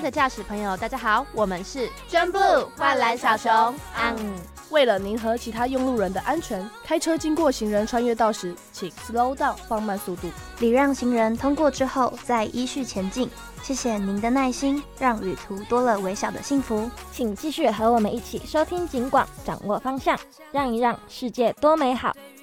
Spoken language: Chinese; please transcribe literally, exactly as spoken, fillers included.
的驾驶朋友，大家好，我们是真 blue 幻蓝小熊。嗯， 为了您和其他用路人的安全，开车经过行人穿越道时，请 slow down 放慢速度， 礼让行人通过之后再依序前进。谢谢您的耐心，让旅途多了微小的幸福。 请继续和我们一起收听警广，掌握方向，让一让世界多美好。